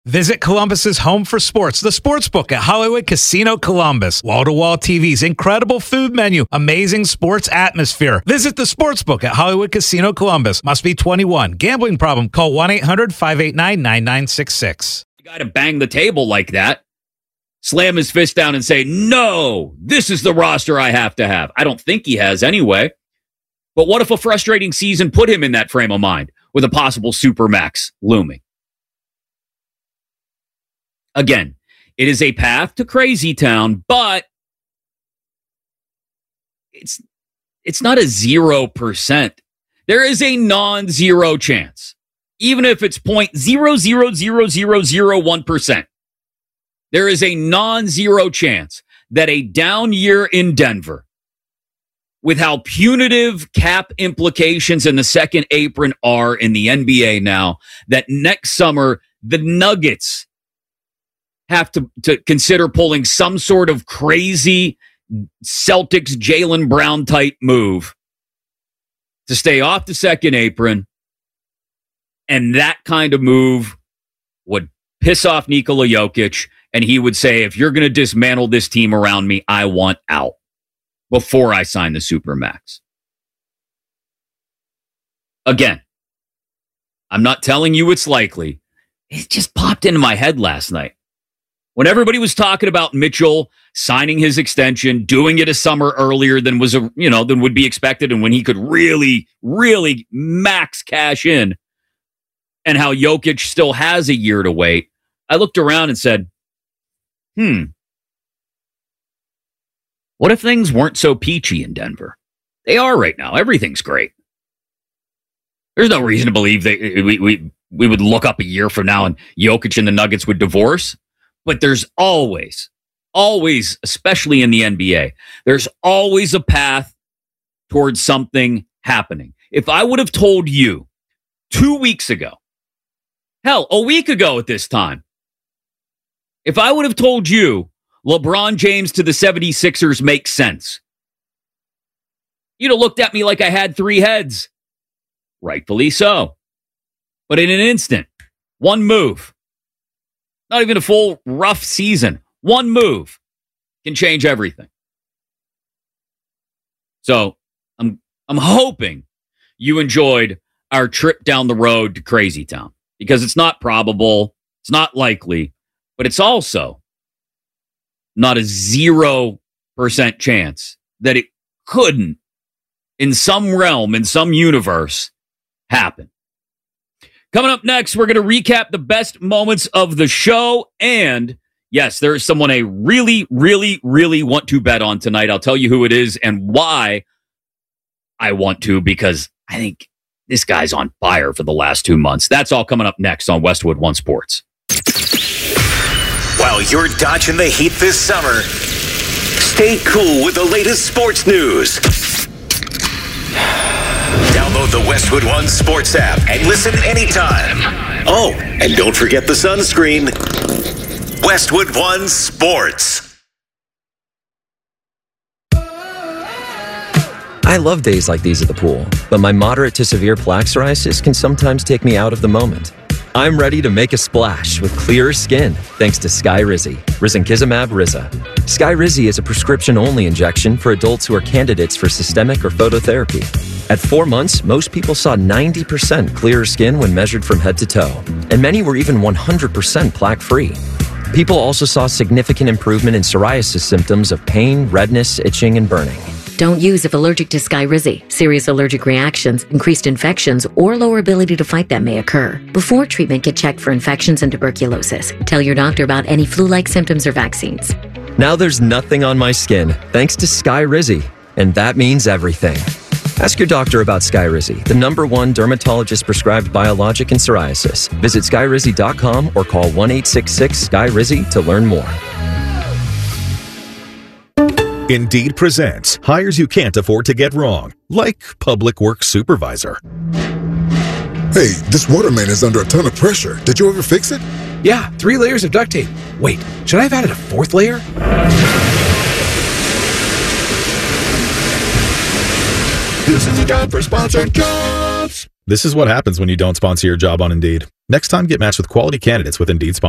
Visit Columbus's home for sports, the Sportsbook at Hollywood Casino Columbus. Wall-to-wall TVs, incredible food menu, amazing sports atmosphere. Visit the Sportsbook at Hollywood Casino Columbus. Must be 21. Gambling problem? Call 1-800-589-9966. The guy to bang the table like that, slam his fist down and say, no, this is the roster I have to have. I don't think he has anyway. But what if a frustrating season put him in that frame of mind with a possible supermax looming? Again, it is a path to crazy town, but it's not a 0%. There is a non-zero chance, even if it's 0.00001%. There is a non-zero chance that a down year in Denver, with how punitive cap implications in the second apron are in the NBA now, that next summer the Nuggets have to consider pulling some sort of crazy Celtics Jaylen Brown type move to stay off the second apron. And that kind of move would piss off Nikola Jokic. And he would say, if you're going to dismantle this team around me, I want out before I sign the Supermax. Again, I'm not telling you it's likely. It just popped into my head last night. When everybody was talking about Mitchell signing his extension, doing it a summer earlier than than would be expected, and when he could really, really max cash in, and how Jokic still has a year to wait, I looked around and said, what if things weren't so peachy in Denver? They are right now. Everything's great. There's no reason to believe that we would look up a year from now and Jokic and the Nuggets would divorce. But there's always, especially in the NBA, there's always a path towards something happening. If I would have told you 2 weeks ago, hell, a week ago at this time, if I would have told you LeBron James to the 76ers makes sense, you'd have looked at me like I had three heads. Rightfully so. But in an instant, one move, not even a full rough season, one move can change everything. So I'm hoping you enjoyed our trip down the road to Crazy Town, because it's not probable, it's not likely, but it's also not a 0% chance that it couldn't, in some realm, in some universe, happen. Coming up next, we're going to recap the best moments of the show. And yes, there is someone I really, really, really want to bet on tonight. I'll tell you who it is and why I want to, because I think this guy's on fire for the last 2 months. That's all coming up next on Westwood One Sports. While you're dodging the heat this summer, stay cool with the latest sports news. Download the Westwood One Sports app and listen anytime. Oh, and don't forget the sunscreen. Westwood One Sports. I love days like these at the pool, but my moderate to severe plaque psoriasis can sometimes take me out of the moment. I'm ready to make a splash with clearer skin thanks to Skyrizi, risankizumab Riza. Skyrizi is a prescription-only injection for adults who are candidates for systemic or phototherapy. At 4 months, most people saw 90% clearer skin when measured from head to toe, and many were even 100% plaque-free. People also saw significant improvement in psoriasis symptoms of pain, redness, itching, and burning. Don't use if allergic to Skyrizi. Serious allergic reactions, increased infections, or lower ability to fight them may occur. Before treatment, get checked for infections and tuberculosis. Tell your doctor about any flu-like symptoms or vaccines. Now there's nothing on my skin thanks to Skyrizi, and that means everything. Ask your doctor about Skyrizi, the #1 dermatologist-prescribed biologic in psoriasis. Visit Skyrizi.com or call 1-866-SKY-RIZI to learn more. Indeed presents hires you can't afford to get wrong, like public works supervisor. Hey, this water main is under a ton of pressure. Did you ever fix it? Yeah, 3 layers of duct tape. Wait, should I have added a 4th layer? This is a job for sponsored jobs. This is what happens when you don't sponsor your job on Indeed. Next time, get matched with quality candidates with Indeed sponsor.